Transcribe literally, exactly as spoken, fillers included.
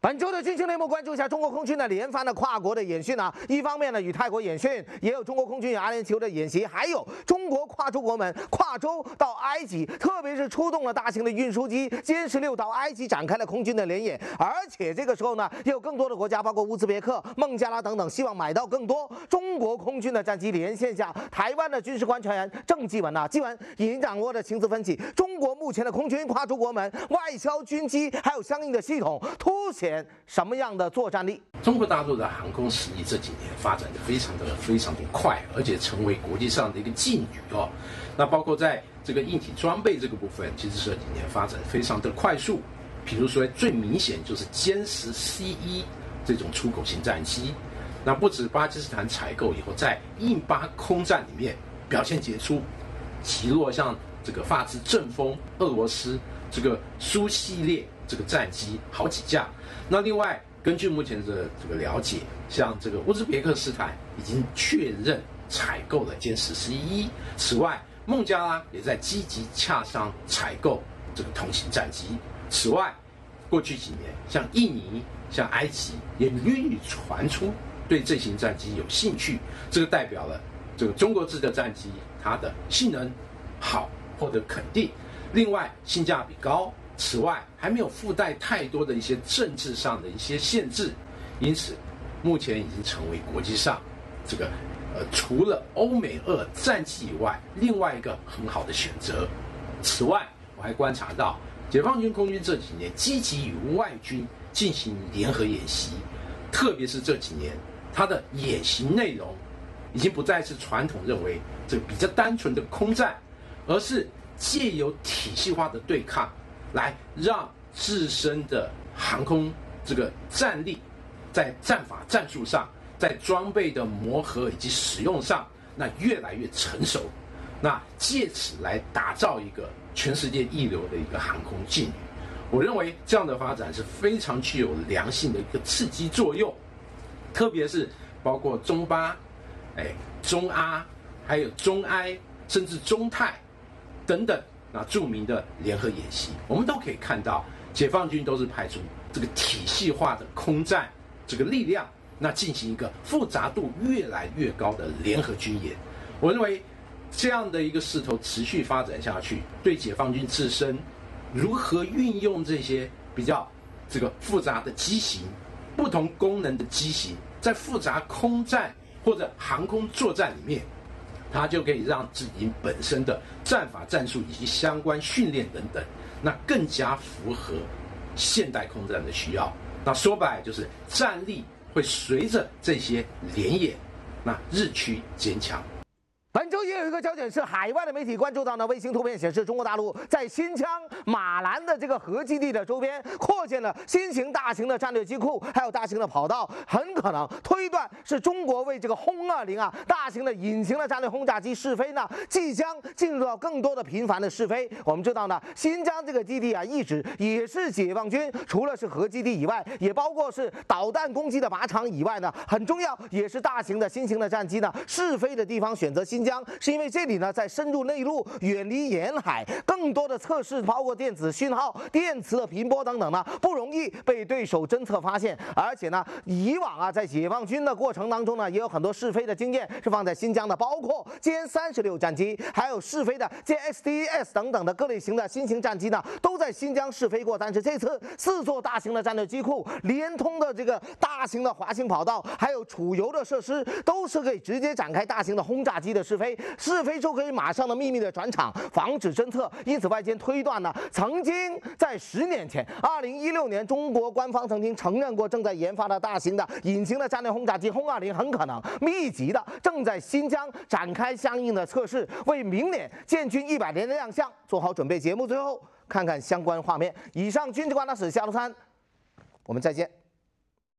本周的军情内幕，关注一下中国空军的连番的跨国的演训啊。一方面呢，与泰国演训，也有中国空军与阿联酋的演习，还有中国跨出国门、跨洲到埃及，特别是出动了大型的运输机歼十六到埃及展开了空军的联演。而且这个时候呢，也有更多的国家，包括乌兹别克、孟加拉等等，希望买到更多中国空军的战机。连线下台湾的军事观察员郑继文啊，继文已经掌握了情资分析，中国目前的空军跨出国门、外销军机，还有相应的系统，凸显什么样的作战力？ 中国大陆的航空实力这几年发展的非常的非常的快，而且成为国际上的一个劲旅哦。那包括在这个硬体装备这个部分，其实这几年发展非常的快速。比如说最明显就是歼十 C 一这种出口型战机，那不止巴基斯坦采购以后，在印巴空战里面表现杰出，击落像这个法兹阵风、俄罗斯这个苏系列这个战机好几架。那另外，根据目前的这个了解，像这个乌兹别克斯坦已经确认采购了歼十 C 一，此外，孟加拉也在积极洽商采购这个同型战机。此外，过去几年，像印尼、像埃及也屡屡传出对这型战机有兴趣，这个代表了这个中国制的战机它的性能好，获得肯定。另外，性价比高。此外，还没有附带太多的一些政治上的一些限制，因此，目前已经成为国际上这个呃除了欧美二战机以外，另外一个很好的选择。此外，我还观察到，解放军空军这几年积极与外军进行联合演习，特别是这几年，它的演习内容已经不再是传统认为这个比较单纯的空战，而是借由体系化的对抗。来让自身的航空这个战力，在战法战术上，在装备的磨合以及使用上，那越来越成熟，那借此来打造一个全世界一流的一个航空劲旅。我认为这样的发展是非常具有良性的一个刺激作用，特别是包括中巴、哎中阿，还有中埃，甚至中泰等等。那著名的联合演习，我们都可以看到，解放军都是派出这个体系化的空战这个力量，那进行一个复杂度越来越高的联合军演。我认为这样的一个势头持续发展下去，对解放军自身如何运用这些比较这个复杂的机型、不同功能的机型，在复杂空战或者航空作战里面。它就可以让自己本身的战法战术以及相关训练等等，那更加符合现代空战的需要。那说白了就是战力会随着这些联演，那日趋坚强。 本周也有一个焦点是，海外的媒体关注到呢，卫星图片显示，中国大陆在新疆马兰的这个核基地的周边扩建了新型大型的战略机库，还有大型的跑道，很可能推断是中国为这个轰二零啊大型的隐形的战略轰炸机试飞呢，即将进入到更多的频繁的试飞。我们知道呢，新疆这个基地啊，一直也是解放军除了是核基地以外，也包括是导弹攻击的靶场以外呢，很重要，也是大型的新型的战机呢试飞的地方。选择新疆是因为这里呢，在深入内陆、远离沿海，更多的测试包括电子讯号、电磁的频波等等呢，不容易被对手侦测发现。而且呢，以往啊，在解放军的过程当中呢，也有很多试飞的经验是放在新疆的，包括歼三十六战机，还有试飞的歼 S D S 等等的各类型的新型战机呢，都在新疆试飞过。但是这次四座大型的战略机库，连通的这个大型的滑行跑道，还有储油的设施，都是可以直接展开大型的轰炸机的试飞。试飞就可以马上的秘密的转场，防止侦测。因此，外界推断呢，曾经在十年前，二零一六年，中国官方曾经承认过，正在研发的大型的隐形的战略轰炸机轰二零很可能密集的正在新疆展开相应的测试，为明年建军一百年的亮相做好准备。节目最后看看相关画面。以上军事观察室夏路三，我们再见。